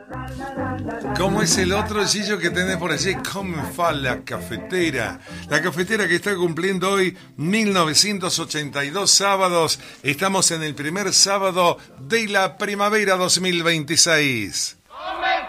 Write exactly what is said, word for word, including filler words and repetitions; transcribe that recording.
¿Cómo es el otro Gillo que tenés por allí? ¿Cómo fa la cafetera? La cafetera que está cumpliendo hoy mil novecientos ochenta y dos sábados. Estamos en el primer sábado de la primavera dos mil veintiséis.